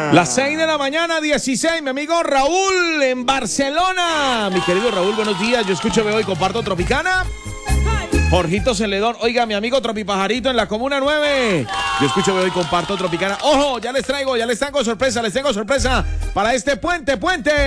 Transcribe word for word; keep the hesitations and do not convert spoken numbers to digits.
Las seis de la mañana, dieciséis, mi amigo Raúl en Barcelona. Mi querido Raúl, buenos días. Yo escucho, veo y comparto Tropicana. Jorgito Celedón, oiga, mi amigo Tropipajarito en la Comuna nueve. Yo escucho, veo y comparto Tropicana. Ojo, ya les traigo, ya les tengo sorpresa, les tengo sorpresa para este puente, puente.